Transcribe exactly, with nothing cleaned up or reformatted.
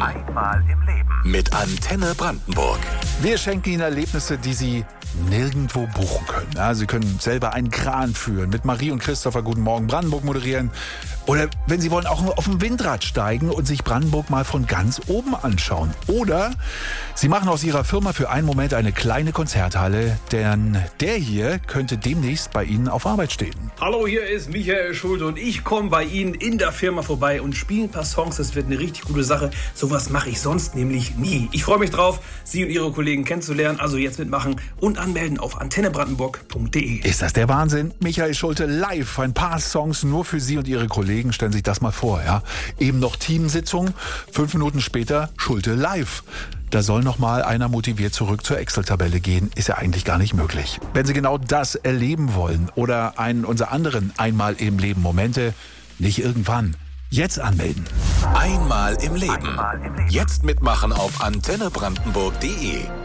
Einmal im Leben. Mit Antenne Brandenburg. Wir schenken Ihnen Erlebnisse, die Sie nirgendwo buchen können. Ja, Sie können selber einen Kran führen, mit Marie und Christopher Guten Morgen Brandenburg moderieren. Oder wenn Sie wollen, auch auf ein Windrad steigen und sich Brandenburg mal von ganz oben anschauen. Oder Sie machen aus Ihrer Firma für einen Moment eine kleine Konzerthalle, denn der hier könnte demnächst bei Ihnen auf Arbeit stehen. Hallo, hier ist Michael Schulte und ich komme bei Ihnen in der Firma vorbei und spiele ein paar Songs. Das wird eine richtig gute Sache. Sowas mache ich sonst nämlich nie. Ich freue mich drauf, Sie und Ihre Kollegen kennenzulernen. Also jetzt mitmachen und anmelden auf antenne brandenburg punkt de. Ist das der Wahnsinn? Michael Schulte live. Ein paar Songs nur für Sie und Ihre Kollegen. Stellen Sie sich das mal vor, ja. Eben noch Teamsitzung, fünf Minuten später Schulte live. Da soll noch mal einer motiviert zurück zur Excel-Tabelle gehen. Ist ja eigentlich gar nicht möglich. Wenn Sie genau das erleben wollen oder einen unserer anderen Einmal im Leben Momente, nicht irgendwann. Jetzt anmelden. Einmal im Leben. Einmal im Leben. Jetzt mitmachen auf antenne brandenburg punkt de.